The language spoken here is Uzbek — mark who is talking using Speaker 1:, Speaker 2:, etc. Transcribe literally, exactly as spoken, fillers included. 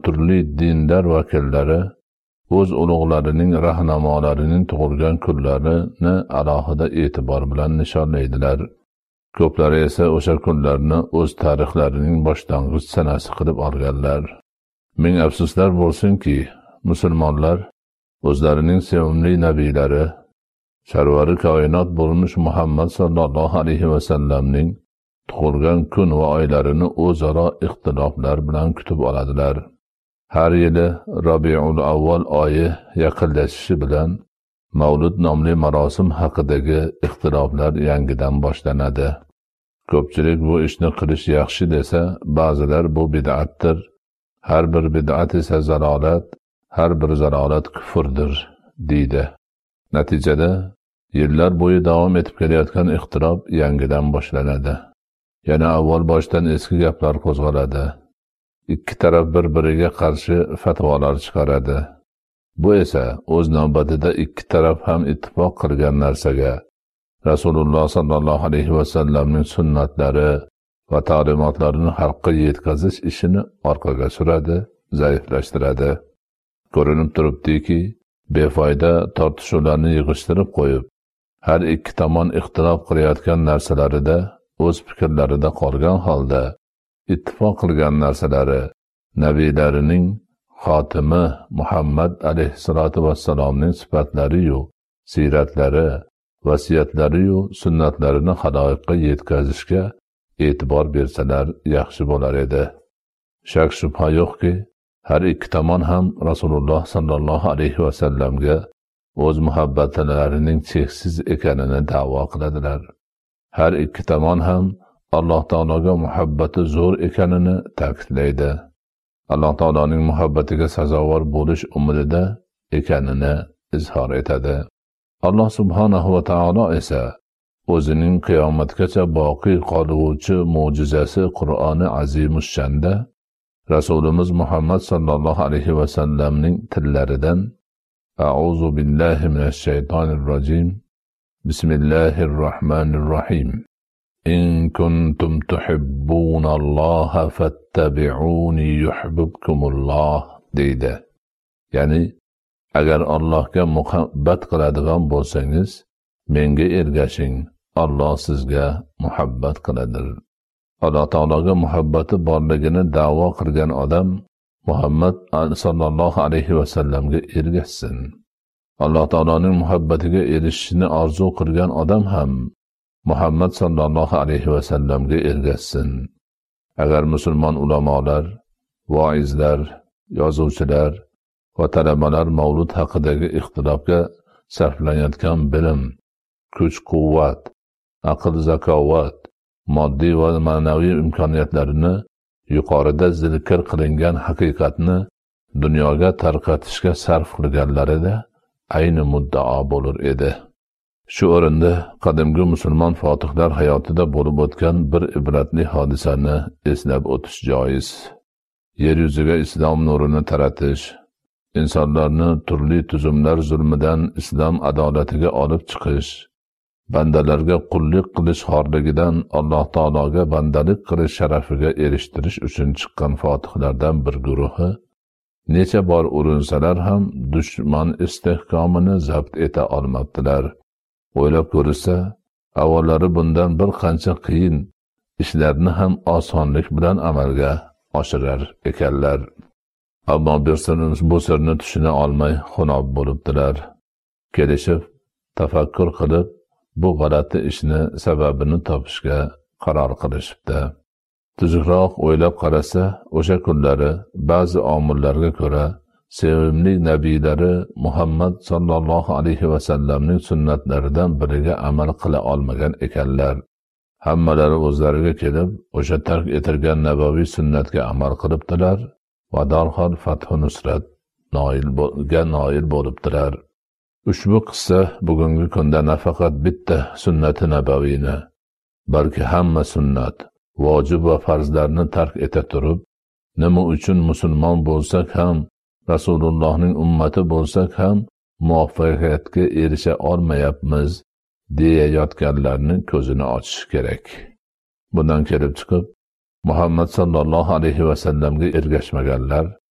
Speaker 1: turli dindar vakillari o'z ulug'larining rahnamolarining tug'ilgan kunlarini alohida e'tibor bilan nishonlaydilar. Ko'plari esa o'sha kunlarni o'z tarixlarining boshlang'ich sanasi qilib olganlar. Ming afsuslar bo'lsinki, musulmonlar o'zlarining sevimli nabiylari, sarvari koinot bo'lmish Muhammad sallallohu alayhi va sallamning tug'ilgan kun va oylarini o'zaro ixtiloflar bilan kutib oladilar. Har yili Rabiul Avval oyi yaqinlashishi bilan Mavlud nomli marosim haqidagi ixtiloflar yangidan boshlanadi. Ko'pchilik bu ishni qilish yaxshi desa, ba'zilar bu bid'atdir. Har bir bid'at esa zalolat, har bir zalolat kufrdir, deydi. Natijada yillar bo'yi davom etib kelayotgan ixtilof yangidan boshlanadi. Yana avval boshdan eski gaplar qo'zg'aladi. Ikki taraf bir-biriga qarshi fatvolar chiqaradi. Bu esa o'z navbatida ikki taraf ham ittifoq qilgan narsaga, Rasululloh sallallohu alayhi va sallamning sunnatlari va ta'limotlarini xalqqa yetkazish ishini orqaga suradi, zaiflashtiradi. Ko'rinib turibdiki, befoyda tortishuvlarni yig'ishtirib qo'yib, har ikki tomon ixtilof qilayotgan narsalarida o'z fikrlarida qolgan holda, ittifoq qilgan narsalari nabiylarining xotimi Muhammad alayhissalatu vassalomning sifatlari-yu, siratlari, vasiyatlari-yu, sunnatlarini xaloyiqqa yetkazishga e'tibor bersalar yaxshi bo'lar edi. Shak shubha yo'qki, har ikki tomon ham Rasululloh sallallohu alayhi va sallamga o'z muhabbatlarining cheksiz ekanini da'vo qiladilar. Har ikki tomon ham Alloh taologa muhabbati zo'r ekanini ta'kidlaydi. Alloh taoloning muhabbatiga sazovor bo'lish umidida ekanini izhor etadi. Alloh subhanahu va taolo esa o'zining qiyomatgacha boqiy qoluvchi mo'jizasi Qur'oni azimushshanda Rasulimiz Muhammad sallallohu alayhi va sallamning tillaridan A'udhu billahi minash shaytonir rojim. Bismillahirrohmanirrohim. In kuntum tuhibbunalloha fattabi'uni yuhibbukumulloh deydi. Ya'ni agar Allohga muhabbat qiladigan bo'lsangiz, menga ergashing, Alloh sizga muhabbat qiladir. Alloh taologa muhabbati borligini da'vo qilgan odam Muhammad sallallohu alayhi va sallamga ergashsin. Alloh taoloning muhabbatiga erishishni orzu qilgan odam ham Muhammad sallallohu alayhi va sallamga ergashsin. Agar musulmon ulamolar, voizlar, yozuvchilar va talabalar Mavlud haqidagi ixtilofga sarflanayotgan bilim, kuch-quvvat, aql-zakovat, moddiy va ma'naviy imkoniyatlarini yuqorida zikr qilingan haqiqatni dunyoga tarqatishga sarf qilganlarida ayni muddao bo'lur edi. Shu o'rinda qadimgi musulmon fotihlar hayotida bo'lib o'tgan bir ibratli hodisani eslab o'tish joiz. Yer yuziga islom nurini taratish, insonlarni turli tuzumlar zulmidan islom adolatiga olib chiqish, bandalarga qullik qilish xorligidan Alloh taologa bandalik qilish sharafiga erishtirish uchun chiqqan fotihlardan bir guruhi necha bor urinsalar ham dushman istehkomini zabt eta olmabdilar. O'ylab ko'rsa, avvallari bundan bir qancha qiyin ishlarni ham osonlik bilan amalga oshirar ekanlar. Ammo bir sirni bu sirni tushuna olmay xunob bo'libdilar. Kelishib, tafakkur qilib, bu g'alati ishni sababini topishga qaror qilishibdi. Tuzukroq o'ylab qarasa, o'sha kunlari ba'zi omillarga ko'ra sevimli nabiylari Muhammad sallallohu alayhi va sallamning sunnatlaridan biriga amal qila olmagan ekanlar. Hammalari o'zlariga kelib, o'sha tark etilgan nabaviy sunnatga amal qilibdilar va darhol fathu nusrat noilga noil bo'libdilar. Ushbu qissa bugungi kunda nafaqat bitta sunnati nabaviyni, balki hamma sunnat, vojib va farzlarni tark eta turib, nima uchun musulmon bo'lsak ham, Rasulullohning ummati bo'lsak ham muvaffaqiyatga erisha olmayapmiz deyayotganlarning ko'zini ochish kerak. Bundan kelib chiqib, Muhammad sallallohu alayhi va sallamga ergashmaganlar